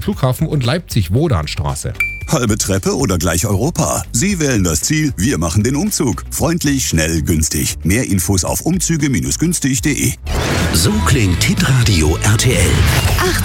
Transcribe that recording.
Flughafen und Leipzig-Wodanstraße. Halbe Treppe oder gleich Europa? Sie wählen das Ziel, wir machen den Umzug. Freundlich, schnell, günstig. Mehr Infos auf umzüge-günstig.de. So klingt Hitradio RTL. 80